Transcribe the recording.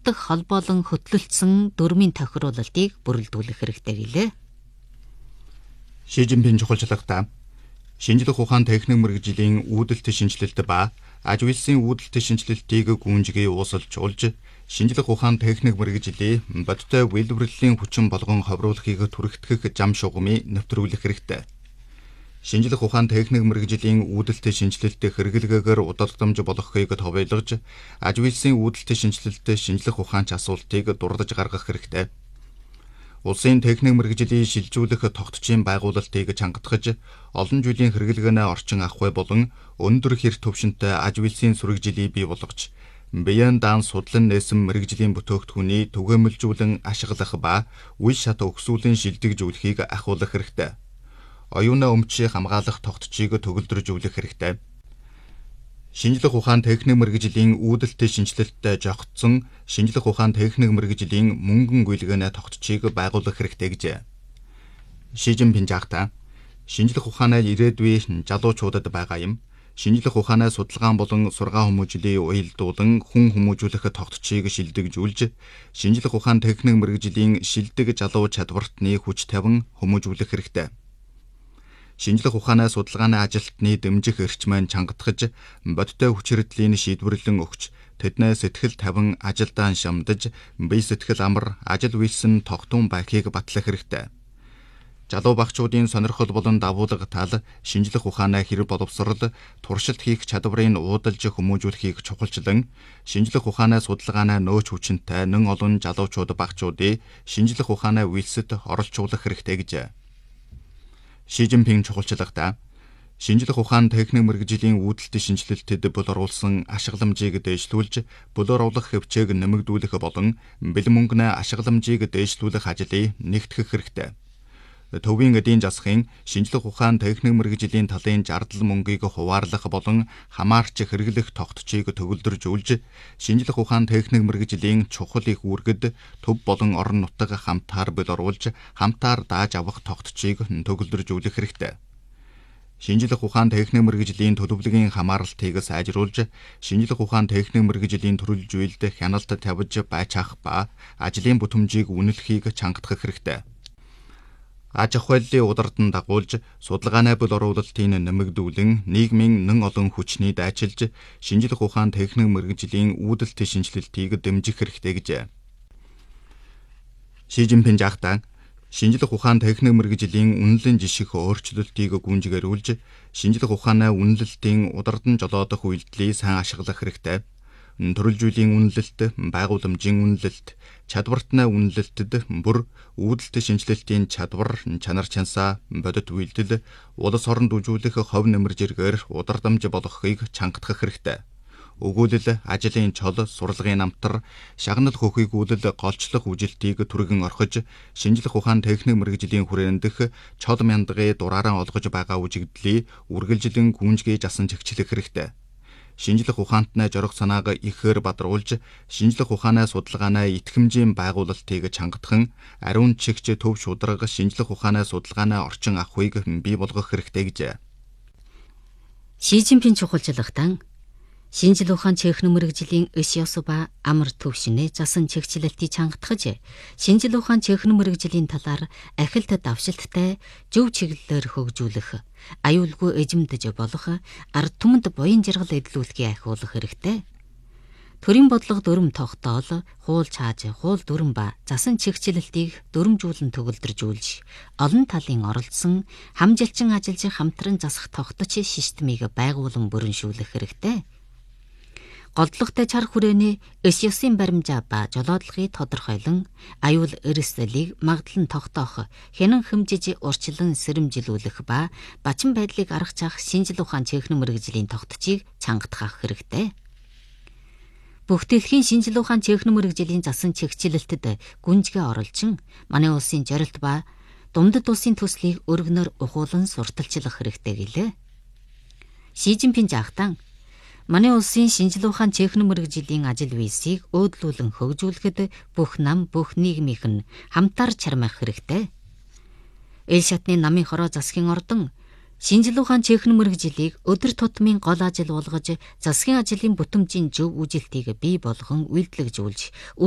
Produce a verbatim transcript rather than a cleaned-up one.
дах холбоолон хөтлөлтсөн дөрмийн тохируулалтыг бүрэлдүүлэх хэрэгтэй гэлээ. Шижинпин чухалчлагта шинжлэх ухаан техник мэргэжлийн үүдэлт шинжилэлт ба аж үйлсийн үүдэлт шинжилэлтийг гүйцэтгэе уусалж улж шинжлэх ухаан техник мэргэжлийн бодтой үйлдвэрлэлийн хүчин болгон ховруулахыг түрэгтгэх зам шугамыг нэвтрүүлэх хэрэгтэй. Шинжлэх ухаан техник мэргэжлийн үүдэлт шинжилэлт хэрэглэгээгээр удирдамж болгохыг товойлгож аж үйлсийн үүдэлт шинжилэлт шинжлэх ухаанч асуултыг дурдж гаргах хэрэгтэй. Улсын техник мэргэжлийн шилжүүлэх тогтцын байгуулалтыг чангатгаж, олон жилийн хэрэглэгээнээ орчин авахай болон өндөр хэр төвшөнтэй аж үйлсийн сүрэгжилийг бий болгож, биеийн даан судлан нээсэн мэргэжлийн бүтээгдэхүүний түгээмэлжүүлэн ашиглах ба үе шат өгсүүлэн шилдэгжүүлэхийг ахиулах хэрэгтэй. Оюуны өмчийг хамгаалах тогтцыг төгөлдржүүлэх хэрэгтэй. Шинжлэх ухаан техник мэргэжлийн үүдэлт шинжилэлттэй жогтсон шинжлэх ухаан техник мэргэжлийн мөнгөн гүйлгээнэ тогтцыг байгуулах хэрэгтэй гэжээ. Шижинпин жагта шинжлэх ухаанаа ирээдүйн залуучуудад байгаа юм. Шинжлэх ухаанаа судалгаан болон сургаан хүмүүжлийн уялдуулан хүн хүмүүжүүлэх тогтцыг шилдэгжүүлж, шинжлэх ухаан техник мэргэжлийн шилдэг залуу чадвартны хүч тавин хүмүүжүүлэх хэрэгтэй. Шинжлэх ухаанаа судалгааны ажилтны дэмжих эрчмэн чангатгаж, бодтой хүчирдлийн шийдвэрлэн өгч, тэднээ сэтгэл тавин ажилдаа шамдаж, бие сэтгэл амар, ажил үйлсэн тогтун байхыг батлах хэрэгтэй. Залуу багчуудын сонирхол болон давуулга тал шинжлэх ухаанаа хэрэг боловсрол, туршилт хийх чадварыг уудалж хүмүүжүүлэхийг чухалчлан, шинжлэх ухаанаа судалгаанаа нөөц хүчинтэй нэн олон залуучууд багчуудыг шинжлэх ухаанаа үйлсэд оролцуулах хэрэгтэй гэжээ. Шижинпин чухалчлагта шинжлэх ухаан техник мэргэжлийн үүдэлт шинжилэлтэд бол оруулсан ашигламжийг дээшлүүлж, болоор оруулах хөвчээг нэмэгдүүлэх болон бэлэн мөнгөнөө ашигламжийг дээшлүүлэх ажлыг нэгтгэх хэрэгтэй. Төвийн эдийн засгийн шинжлэх ухаан техник мэргэжлийн талын зардал мөнгийг хуваарлах болон хамаарч хэрэглэх тогтцыг төгөлдржүүлж, шинжлэх ухаан техник мэргэжлийн чухал их үүргэд төв болон орон нутаг хамтаар бэл оруулж, хамтаар дааж авах тогтцыг төгөлдржүүлэх хэрэгтэй. Шинжлэх ухаан техник мэргэжлийн төлөвлөгийн хамааралтыг сайжруулж, шинжлэх ухаан техник мэргэжлийн төрөлж үйлд хяналт тавьж байцаах ба ажлын бүтэмжийг үнэлэхийг чангатгах хэрэгтэй. Аж ахуйллын удардан дагуулж, судалгааны бэл оруулалтын нэмэгдүүлэн, нийгмийн нэн олон хүчний дайчилж, шинжлэх ухаан техник мэргэжлийн үүдэлт шинжилэлтийг дэмжих хэрэгтэй гэжээ. Шижинпин жагта шинжлэх ухаан техник мэргэжлийн үнэлэн жиших өөрчлөлтийг гүйцэтгүүлж, шинжлэх ухаанаа үнэлэлтийн удардан жолоодох үйлдэлийг сайн ашиглах хэрэгтэй. Төрөлжүүлийн үнэлэлт, байгууламжийн үнэлэлт, чадвартны үнэлэлтэд бүр үүдэлт шинжилэлтийн чадвар, чанар чансаа, бодит үйлдэл, улс оронд үжүүлэх хов нэмэр зэргээр удирдамж болгохыг чангатгах хэрэгтэй. Өгүүлэл, ажлын чол, сурлагын намтар, шагнал хөхийгүүлэл, голчлох үжилтийг түргэн орхиж, шинжлэх ухаан техник мэргэжлийн хүрээндх чол мяндагын дураараа олгож байгаа үжигдлийг үргэлжлэн гүйцэтгэж асан чигчлэх хэрэгтэй. Шинжлэх ухаантнаа жорох санааг ихээр бадруулж, шинжлэх ухаанаа судалгаанаа итгэмжийн байгуулалтыг чангатхан, ариун чигч төв шударга шинжлэх ухаанаа судалгаанаа орчин авахыг бий болгох хэрэгтэй гэжээ. Шижинпин чухалчлагтан шинжлэх ухаан техник мэргэжлийн эс ёс ба амар төвшинэ засан чигчлэлтийг чангатгаж, шинжлэх ухаан техник мэргэжлийн талаар ахилт давшилттай зөв чиглэлээр хөгжүүлэх, аюулгүй эзэмдэж болох ард түмэнд буян жаргал эдлүүлэхийг ахиулах хэрэгтэй. Төрийн бодлого дүрм тогтоол, хууль чааж, хууль дүрм ба засан чигчлэлтийг дүрмжүүлэн төгөлдржүүлж, олон талын оролцсон хамжилчин ажиллаж хамтран засах тогточ системийг байгуулан бүрэншүүлэх хэрэгтэй. Голдлогтой чар хүрээний эс ёсын баримжаа ба жолоодлогыг тодорхойлон, аюул эрсдэлийг магадлан тогтоох, хянан хэмжиж урьдчилан сэрэмжилүүлэх ба бачин байдлыг арга чаах шинжлэх ухаан техник мэргэжлийн тогтцыг чангатгах хэрэгтэй. Бүх дэлхийн шинжлэх ухаан техник мэргэжлийн засан чигчлэлтэд гүнзгий оролцсон манай улсын зорилт ба думдад улсын төслийг өргөнөөр ухуулан сурталчлах хэрэгтэй гэлээ. Шижинпин жагтан манай улсын шинжлэх ухаан техник мэргэжлийн ажил үйлсийг өөдлүүлэн хөгжүүлэхэд бүх нам, бүх нийгмийнх нь хамтаар чармаах хэрэгтэй. Эл шатны намын хороо засгийн ордон шинжлэх ухаан техник мэргэжлийг өдөр тутмын гол ажил болгож, засгийн ажлын бүтэмжийн зөв үжилтийг бий болгон үйлдэлжүүлж